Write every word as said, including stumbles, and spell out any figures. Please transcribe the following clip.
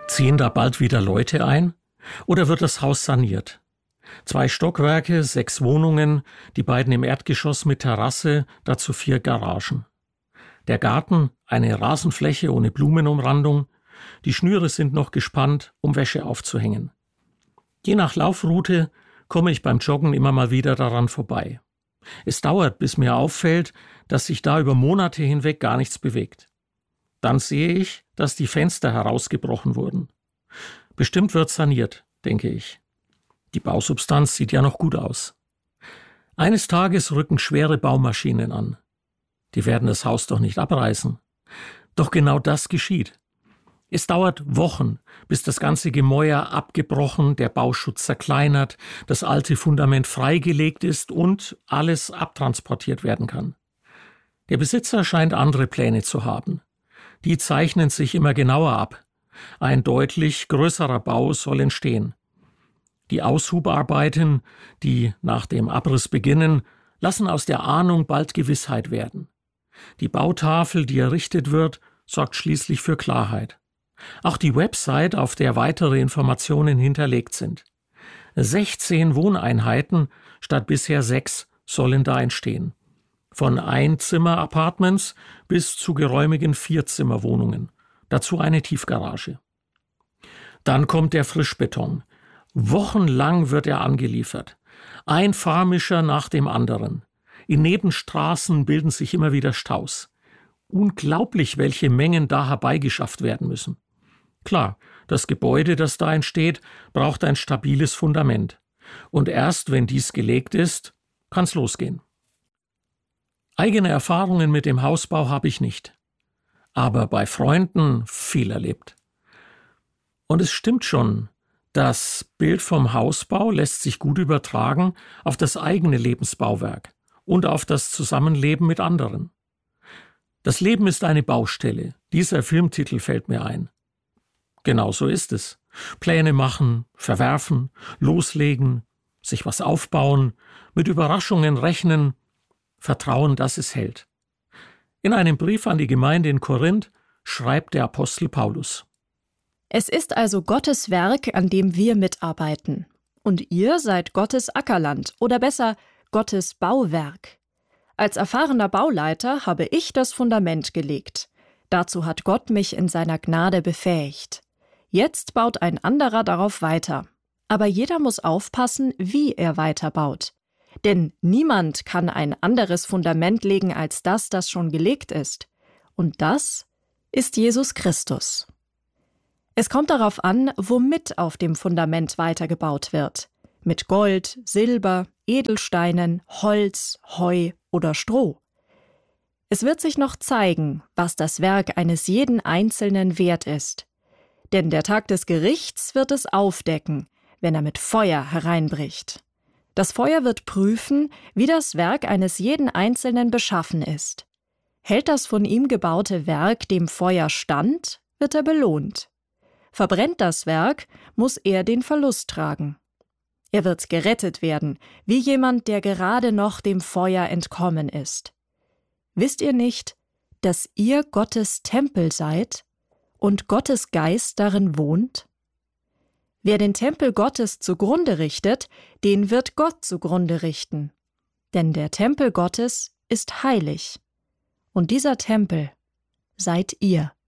Ziehen da bald wieder Leute ein? Oder wird das Haus saniert? Zwei Stockwerke, sechs Wohnungen, die beiden im Erdgeschoss mit Terrasse, dazu vier Garagen. Der Garten, eine Rasenfläche ohne Blumenumrandung. Die Schnüre sind noch gespannt, um Wäsche aufzuhängen. Je nach Laufroute komme ich beim Joggen immer mal wieder daran vorbei. Es dauert, bis mir auffällt, dass sich da über Monate hinweg gar nichts bewegt. Dann sehe ich, dass die Fenster herausgebrochen wurden. Bestimmt wird saniert, denke ich. Die Bausubstanz sieht ja noch gut aus. Eines Tages rücken schwere Baumaschinen an. Die werden das Haus doch nicht abreißen. Doch genau das geschieht. Es dauert Wochen, bis das ganze Gemäuer abgebrochen, der Bauschutz zerkleinert, das alte Fundament freigelegt ist und alles abtransportiert werden kann. Der Besitzer scheint andere Pläne zu haben. Die zeichnen sich immer genauer ab. Ein deutlich größerer Bau soll entstehen. Die Aushubarbeiten, die nach dem Abriss beginnen, lassen aus der Ahnung bald Gewissheit werden. Die Bautafel, die errichtet wird, sorgt schließlich für Klarheit. Auch die Website, auf der weitere Informationen hinterlegt sind. sechzehn Wohneinheiten statt bisher sechs sollen da entstehen. Von Einzimmer-Apartments bis zu geräumigen Vierzimmerwohnungen. Dazu eine Tiefgarage. Dann kommt der Frischbeton. Wochenlang wird er angeliefert. Ein Fahrmischer nach dem anderen. In Nebenstraßen bilden sich immer wieder Staus. Unglaublich, welche Mengen da herbeigeschafft werden müssen. Klar, das Gebäude, das da entsteht, braucht ein stabiles Fundament. Und erst wenn dies gelegt ist, kann's losgehen. Eigene Erfahrungen mit dem Hausbau habe ich nicht. Aber bei Freunden viel erlebt. Und es stimmt schon, das Bild vom Hausbau lässt sich gut übertragen auf das eigene Lebensbauwerk und auf das Zusammenleben mit anderen. Das Leben ist eine Baustelle. Dieser Filmtitel fällt mir ein. Genau so ist es. Pläne machen, verwerfen, loslegen, sich was aufbauen, mit Überraschungen rechnen, vertrauen, dass es hält. In einem Brief an die Gemeinde in Korinth schreibt der Apostel Paulus: Es ist also Gottes Werk, an dem wir mitarbeiten. Und ihr seid Gottes Ackerland oder besser Gottes Bauwerk. Als erfahrener Bauleiter habe ich das Fundament gelegt. Dazu hat Gott mich in seiner Gnade befähigt. Jetzt baut ein anderer darauf weiter. Aber jeder muss aufpassen, wie er weiterbaut. Denn niemand kann ein anderes Fundament legen als das, das schon gelegt ist. Und das ist Jesus Christus. Es kommt darauf an, womit auf dem Fundament weitergebaut wird. Mit Gold, Silber, Edelsteinen, Holz, Heu oder Stroh. Es wird sich noch zeigen, was das Werk eines jeden Einzelnen wert ist. Denn der Tag des Gerichts wird es aufdecken, wenn er mit Feuer hereinbricht. Das Feuer wird prüfen, wie das Werk eines jeden Einzelnen beschaffen ist. Hält das von ihm gebaute Werk dem Feuer stand, wird er belohnt. Verbrennt das Werk, muss er den Verlust tragen. Er wird gerettet werden, wie jemand, der gerade noch dem Feuer entkommen ist. Wisst ihr nicht, dass ihr Gottes Tempel seid und Gottes Geist darin wohnt? Wer den Tempel Gottes zugrunde richtet, den wird Gott zugrunde richten. Denn der Tempel Gottes ist heilig. Und dieser Tempel seid ihr.